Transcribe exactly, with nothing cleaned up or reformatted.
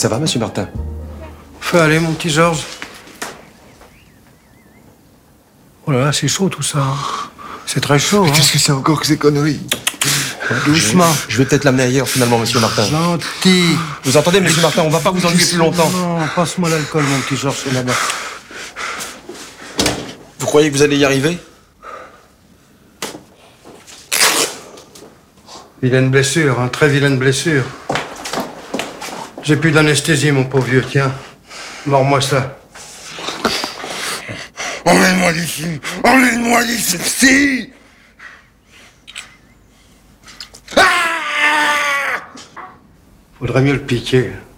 Ça va, monsieur Martin? Fais aller, mon petit Georges. Oh là là, c'est chaud tout ça. C'est très chaud. Hein. Qu'est-ce que c'est encore que ces conneries? Doucement. Je, je vais peut-être l'amener ailleurs, finalement, monsieur Martin. Gentil. Vous entendez, monsieur Martin, on va pas vous ennuyer plus longtemps. Non, passe-moi l'alcool, mon petit Georges, c'est là-bas. Vous croyez que vous allez y arriver? Vilaine blessure, hein, très vilaine blessure. J'ai plus d'anesthésie, mon pauvre vieux, tiens. Mords-moi ça. Emmène-moi d'ici! Emmène-moi d'ici! Faudrait mieux le piquer.